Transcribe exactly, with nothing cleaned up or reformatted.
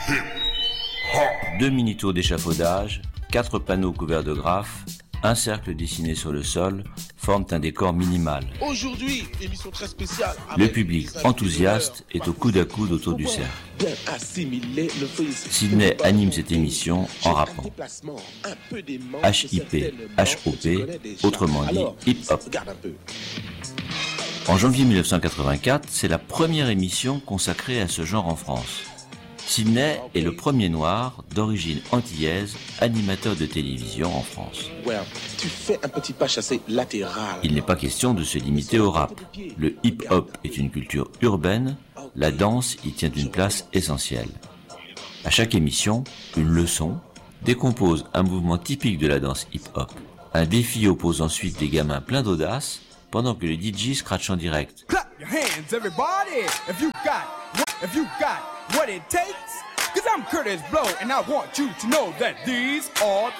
Deux mini-tours d'échafaudage, quatre panneaux couverts de graphes, un cercle dessiné sur le sol forment un décor minimal. Aujourd'hui, émission très spéciale. Le public enthousiaste est au coude à coude autour du cercle. Sidney anime cette émission en rappant. H I P, H O P, autrement dit hip-hop. En janvier mille neuf cent quatre-vingt-quatre, c'est la première émission consacrée à ce genre en France. Sidney est le premier noir d'origine antillaise animateur de télévision en France. Tu fais un petit pas chassé latéral. Il n'est pas question de se limiter au rap. Le hip-hop est une culture urbaine, la danse y tient une place essentielle. À chaque émission, une leçon décompose un mouvement typique de la danse hip-hop. Un défi oppose ensuite des gamins pleins d'audace pendant que le D J scratch en direct. Clap your hands, everybody, if you got, if you got what it takes. Cause I'm Curtis Blow and I want you to know that these are